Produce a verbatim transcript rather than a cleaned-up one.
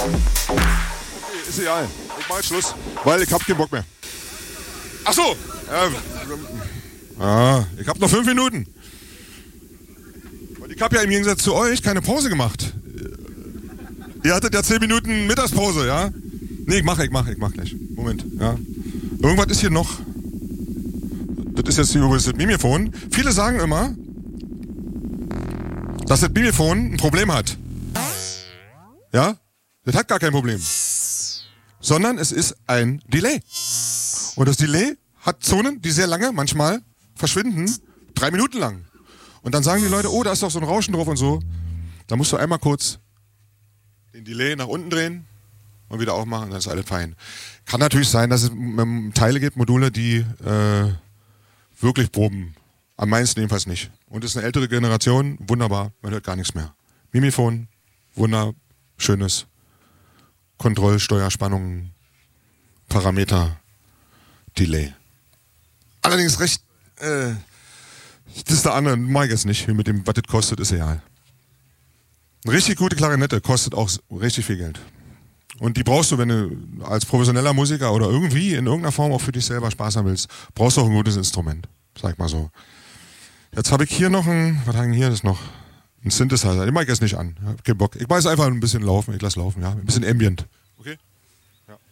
Okay, ist egal. Ich mach jetzt Schluss, weil ich hab keinen Bock mehr. Ach so. Ja, ah, ich hab noch fünf Minuten. Und ich hab ja im Gegensatz zu euch keine Pause gemacht. Ihr hattet ja zehn Minuten Mittagspause, ja? Nee, ich mach, ich mach, ich mach gleich. Moment, ja. Irgendwas ist hier noch. Das ist jetzt übrigens das Mimifon. Viele sagen immer, dass das Mimifon ein Problem hat. Ja? Das hat gar kein Problem. Sondern es ist ein Delay. Und das Delay hat Zonen, die sehr lange, manchmal verschwinden, drei Minuten lang. Und dann sagen die Leute, oh, da ist doch so ein Rauschen drauf und so. Da musst du einmal kurz den Delay nach unten drehen und wieder aufmachen, dann ist alles fein. Kann natürlich sein, dass es Teile gibt, Module, die äh, wirklich proben. Am meisten jedenfalls nicht. Und es ist eine ältere Generation, wunderbar, man hört gar nichts mehr. Mimifon, wunderschönes Kontrollsteuerspannung, Parameter, Delay. Allerdings recht, äh, das ist der andere, mag ich jetzt nicht, mit dem, was das kostet, ist egal. Eine richtig gute Klarinette kostet auch richtig viel Geld. Und die brauchst du, wenn du als professioneller Musiker oder irgendwie in irgendeiner Form auch für dich selber Spaß haben willst, brauchst du auch ein gutes Instrument. Sag mal so. Jetzt habe ich hier noch ein, was haben wir hier, das ist noch ein Synthesizer. Den mach ich jetzt nicht an. Ich hab keinen Bock. Ich weiß einfach ein bisschen laufen, ich lass laufen, ja. Ein bisschen Ambient. Okay?